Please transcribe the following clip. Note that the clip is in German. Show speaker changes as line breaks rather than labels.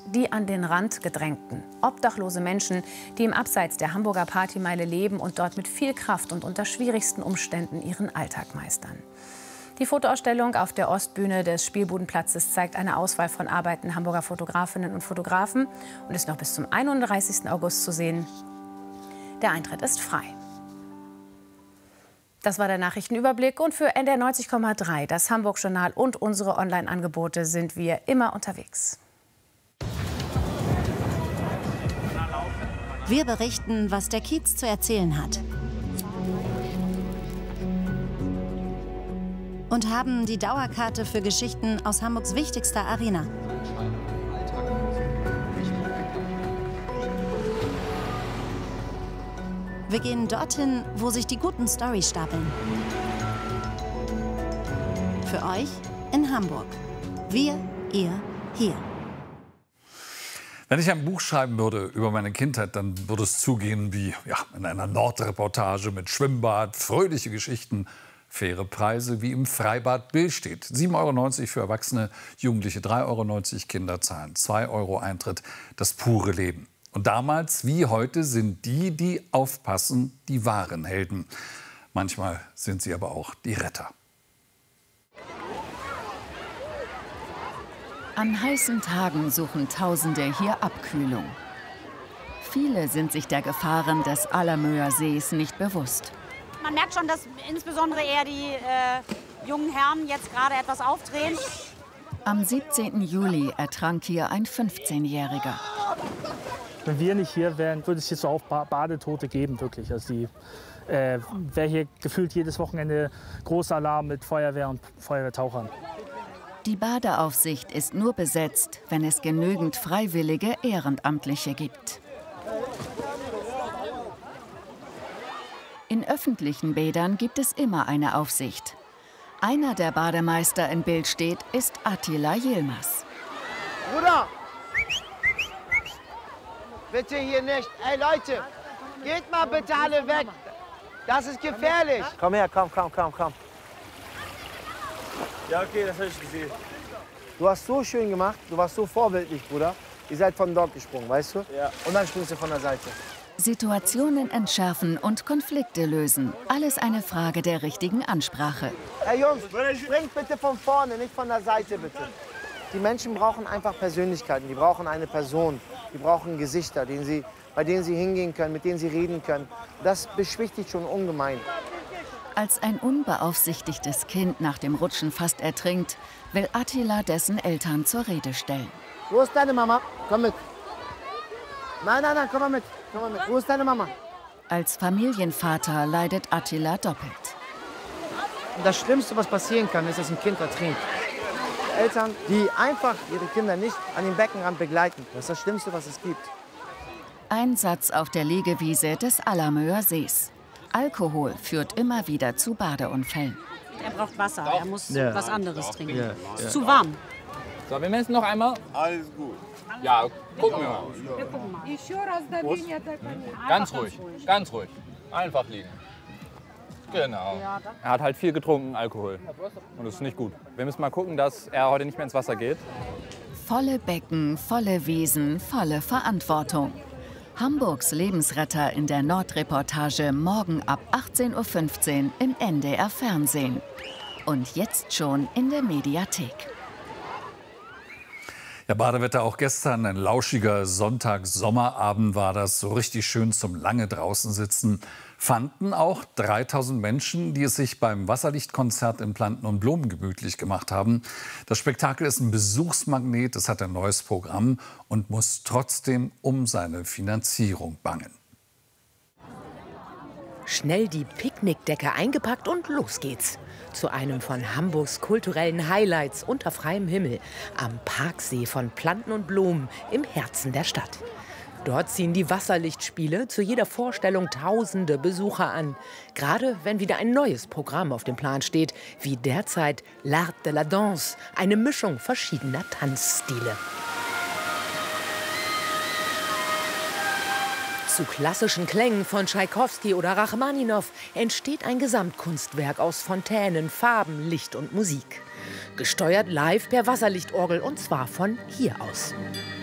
die an den Rand gedrängten. Obdachlose Menschen, die im Abseits der Hamburger Partymeile leben und dort mit viel Kraft und unter schwierigsten Umständen ihren Alltag meistern. Die Fotoausstellung auf der Ostbühne des Spielbudenplatzes zeigt eine Auswahl von Arbeiten Hamburger Fotografinnen und Fotografen und ist noch bis zum 31. August zu sehen. Der Eintritt ist frei. Das war der Nachrichtenüberblick und für NDR 90,3, das Hamburg-Journal und unsere Online-Angebote sind wir immer unterwegs.
Wir berichten, was der Kiez zu erzählen hat. Und haben die Dauerkarte für Geschichten aus Hamburgs wichtigster Arena. Wir gehen dorthin, wo sich die guten Storys stapeln. Für euch in Hamburg. Wir, ihr, hier.
Wenn ich ein Buch schreiben würde über meine Kindheit, dann würde es zugehen wie in einer Nordreportage mit Schwimmbad, fröhliche Geschichten, faire Preise wie im Freibad Billstedt. 7,90 € für Erwachsene, Jugendliche 3,90 €, Kinder zahlen 2 € Eintritt. Das pure Leben. Und damals wie heute sind die, die aufpassen, die wahren Helden. Manchmal sind sie aber auch die Retter.
An heißen Tagen suchen Tausende hier Abkühlung. Viele sind sich der Gefahren des Allermöer Sees nicht bewusst.
Man merkt schon, dass insbesondere eher die jungen Herren jetzt gerade etwas aufdrehen.
Am 17. Juli ertrank hier ein 15-Jähriger.
Wenn wir nicht hier wären, würde es hier so auch Badetote geben, wirklich. Also die wäre hier gefühlt jedes Wochenende großer Alarm mit Feuerwehr und Feuerwehrtauchern.
Die Badeaufsicht ist nur besetzt, wenn es genügend freiwillige Ehrenamtliche gibt. In öffentlichen Bädern gibt es immer eine Aufsicht. Einer der Bademeister in Billstedt ist Attila Yilmaz.
Bruder! Bitte hier nicht. Ey Leute, geht mal bitte alle weg. Das ist gefährlich. Komm her, komm.
Ja, okay, das habe ich gesehen.
Du hast so schön gemacht, du warst so vorbildlich, Bruder. Ihr seid von dort gesprungen, weißt du?
Ja.
Und dann springst du von der Seite.
Situationen entschärfen und Konflikte lösen. Alles eine Frage der richtigen Ansprache.
Ey Jungs, springt bitte von vorne, nicht von der Seite, bitte. Die Menschen brauchen einfach Persönlichkeiten, die brauchen eine Person, die brauchen Gesichter, bei denen sie hingehen können, mit denen sie reden können. Das beschwichtigt schon ungemein.
Als ein unbeaufsichtigtes Kind nach dem Rutschen fast ertrinkt, will Attila dessen Eltern zur Rede stellen.
Wo ist deine Mama? Komm mit. Nein, komm mal mit. Wo ist deine Mama?
Als Familienvater leidet Attila doppelt.
Das Schlimmste, was passieren kann, ist, dass ein Kind ertrinkt. Eltern, die einfach ihre Kinder nicht an den Beckenrand begleiten. Das ist das Schlimmste, was es gibt.
Einsatz auf der Liegewiese des Allermöer Sees. Alkohol führt immer wieder zu Badeunfällen.
Er braucht Wasser, er muss was anderes trinken.
Ja.
Es ist zu warm.
So, wir messen noch einmal.
Alles gut.
Ja, gucken wir mal.
Wir gucken mal.
Ganz ruhig. Einfach liegen. Genau. Er hat halt viel getrunken, Alkohol. Und das ist nicht gut. Wir müssen mal gucken, dass er heute nicht mehr ins Wasser geht.
Volle Becken, volle Wiesen, volle Verantwortung. Hamburgs Lebensretter in der Nordreportage morgen ab 18:15 Uhr im NDR Fernsehen. Und jetzt schon in der Mediathek.
Ja, Badewetter auch gestern. Ein lauschiger Sonntag-Sommerabend war das. So richtig schön zum lange draußen sitzen. Fanden auch 3000 Menschen, die es sich beim Wasserlichtkonzert in Planten und Blumen gemütlich gemacht haben. Das Spektakel ist ein Besuchsmagnet, es hat ein neues Programm und muss trotzdem um seine Finanzierung bangen.
Schnell die Picknickdecke eingepackt und los geht's. Zu einem von Hamburgs kulturellen Highlights unter freiem Himmel am Parksee von Planten und Blumen im Herzen der Stadt. Dort ziehen die Wasserlichtspiele zu jeder Vorstellung tausende Besucher an. Gerade wenn wieder ein neues Programm auf dem Plan steht, wie derzeit L'Art de la Danse, eine Mischung verschiedener Tanzstile. Zu klassischen Klängen von Tschaikowski oder Rachmaninow entsteht ein Gesamtkunstwerk aus Fontänen, Farben, Licht und Musik. Gesteuert live per Wasserlichtorgel und zwar von hier aus.